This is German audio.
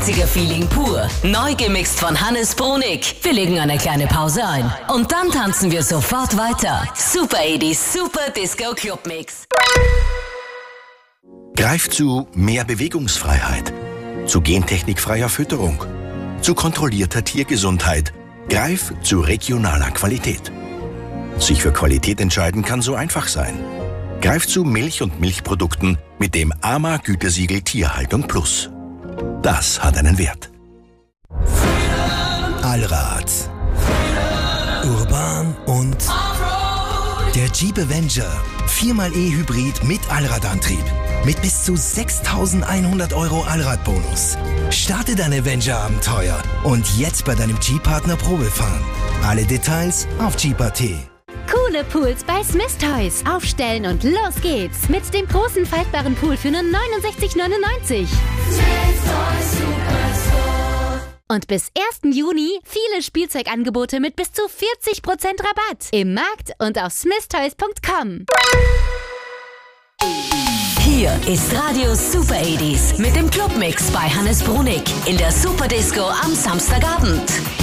80er-Feeling pur. Neu gemixt von Hannes Brunig. Wir legen eine kleine Pause ein. Und dann tanzen wir sofort weiter. Super 80s, Super Disco Club Mix. Greif zu mehr Bewegungsfreiheit, zu gentechnikfreier Fütterung, zu kontrollierter Tiergesundheit. Greif zu regionaler Qualität. Sich für Qualität entscheiden kann so einfach sein. Greif zu Milch und Milchprodukten mit dem AMA-Gütesiegel Tierhaltung Plus. Das hat einen Wert. Allrad. Urban und der Jeep Avenger. 4xe Hybrid mit Allradantrieb. Mit bis zu 6.100 € Allradbonus. Starte dein Avenger-Abenteuer und jetzt bei deinem Jeep-Partner Probefahren. Alle Details auf Jeep.at. Coole Pools bei Smith Toys. Aufstellen und los geht's. Mit dem großen faltbaren Pool für nur 69,99 €. Und bis 1. Juni viele Spielzeugangebote mit bis zu 40% Rabatt. Im Markt und auf smithtoys.com. Hier ist Radio Super 80s mit dem Clubmix bei Hannes Brunig in der Super Disco am Samstagabend.